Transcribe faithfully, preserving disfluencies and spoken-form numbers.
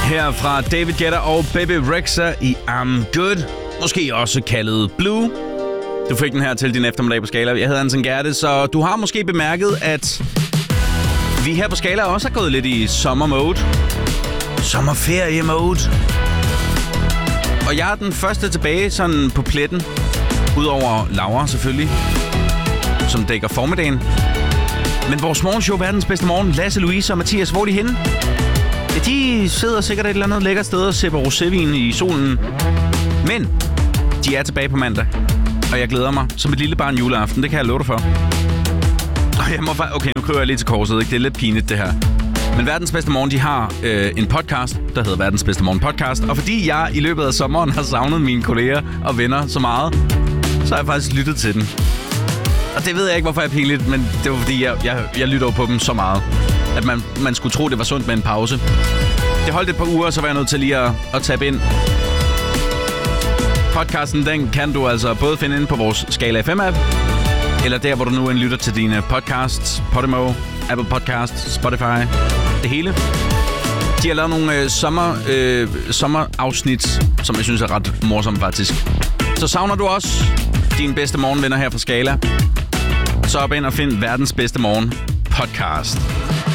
her fra David Guetta og Bebe Rexha i I'm Good. Måske også kaldet Blue. Du fik den her til din eftermiddag på Skala. Jeg hedder Anton Gerte, så du har måske bemærket, at vi her på Skala også har gået lidt i sommermode. Sommerferie-mode. Og jeg er den første tilbage sådan på pletten. Udover Laura selvfølgelig, som dækker formiddagen. Men vores morgenshow, Verdens Bedste Morgen, Lasse, Louise og Mathias, hvor er de henne? Ja, de sidder sikkert et eller andet lækkert sted og sipper rosévin i solen. Men de er tilbage på mandag, og jeg glæder mig som et lille barn juleaften. Det kan jeg love dig for. Og jeg må fa- okay, nu kører jeg lige til korset, ikke? Det er lidt pinligt, det her. Men Verdens Bedste Morgen, de har øh, en podcast, der hedder Verdens Bedste Morgen Podcast. Og fordi jeg i løbet af sommeren har savnet mine kolleger og venner så meget, så har jeg faktisk lyttet til den. Og det ved jeg ikke, hvorfor jeg er pinligt, men det var fordi, jeg, jeg, jeg lytter på dem så meget, at man, man skulle tro, det var sundt med en pause. Det holdt et par uger, så var jeg nødt til lige at, at tabe ind. Podcasten, den kan du altså både finde inde på vores Skala F M-app, eller der, hvor du nu lytter til dine podcasts, Podimo, Apple Podcasts, Spotify, det hele. De har lavet nogle øh, sommer, øh, sommerafsnit, som jeg synes er ret morsomme faktisk. Så savner du også dine bedste morgenvenner her fra Skala, så op ind og find Verdens Bedste Morgen Podcast.